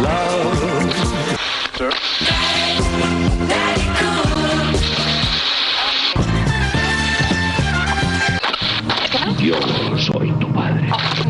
Yo soy tu padre.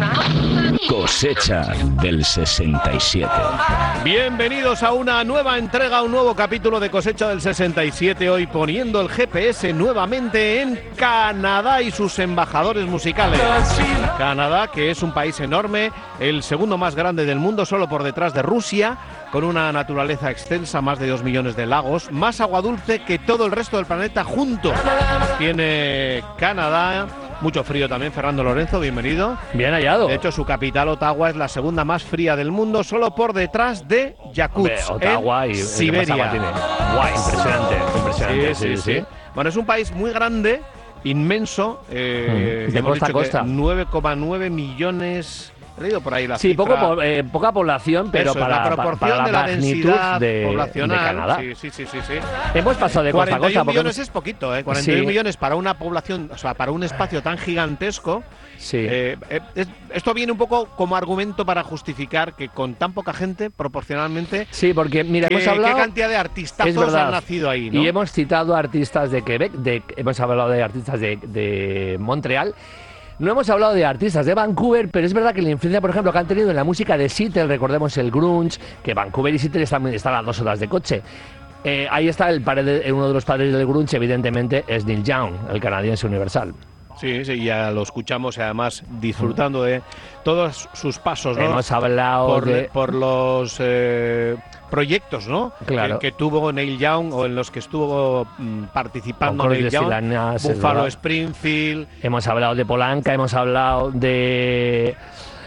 Cosecha del 67. Bienvenidos a una nueva entrega, un nuevo capítulo de Cosecha del 67. Hoy poniendo el GPS nuevamente en Canadá y sus embajadores musicales. Canadá, que es un país enorme, el segundo más grande del mundo, solo por detrás de Rusia, con una naturaleza extensa, más de 2 millones de lagos, más agua dulce que todo el resto del planeta junto. Tiene Canadá. Mucho frío también. Fernando Lorenzo, bienvenido. Bien hallado. De hecho, su capital, Ottawa, es la segunda más fría del mundo, solo por detrás de Yakutsk, Ottawa en y Siberia. Guay, impresionante. Sí. Bueno, es un país muy grande, inmenso. De costa a costa. 9,9 millones... He leído por ahí la cifra. Poca población, pero eso, para la proporción para de la la densidad poblacional de Canadá. Sí. Hemos pasado de costa a costa. 41 millones es poquito, 41 millones para una población, o sea, para un espacio tan gigantesco. Sí. Esto viene un poco como argumento para justificar que con tan poca gente, proporcionalmente... Sí, porque, mira, hemos hablado... ¿Qué cantidad de artistazos han nacido ahí, ¿no? Y hemos citado artistas de Quebec, hemos hablado de artistas de Montreal. No hemos hablado de artistas de Vancouver, pero es verdad que la influencia, por ejemplo, que han tenido en la música de Seattle, recordemos el grunge, que Vancouver y Seattle están a 2 horas de coche. Ahí está uno de los padres del grunge, evidentemente, es Neil Young, el canadiense universal. Sí, ya lo escuchamos y además disfrutando de todos sus pasos, ¿no? Hemos hablado por los proyectos, ¿no? Claro. Que tuvo Neil Young o en los que estuvo participando Neil Young, Buffalo Springfield. Hemos hablado de Polanca, hemos hablado de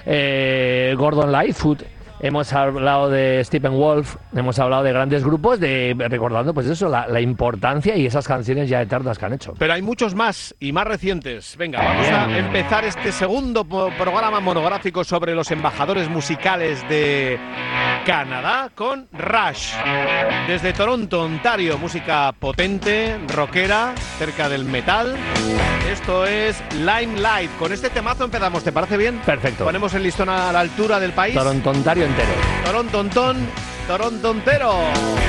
Gordon Lightfoot. Hemos hablado de Stephen Wolf, hemos hablado de grandes grupos, recordando pues eso, la importancia y esas canciones ya eternas que han hecho. Pero hay muchos más y más recientes. Venga, vamos a empezar este segundo programa monográfico sobre los embajadores musicales de Canadá con Rush. Desde Toronto, Ontario, música potente, rockera, cerca del metal. Esto es Limelight. Con este temazo empezamos, ¿te parece bien? Perfecto. Ponemos el listón a la altura del país. Toronto, Ontario entero. Toronto entero.